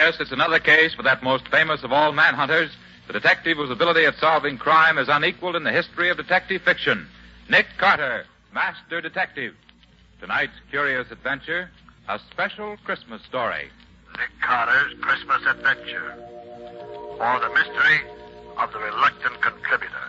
Yes, it's another case for that most famous of all manhunters, the detective whose ability at solving crime is unequaled in the history of detective fiction. Nick Carter, Master Detective. Tonight's curious adventure, a special Christmas story. Nick Carter's Christmas Adventure, or the mystery of the reluctant contributor.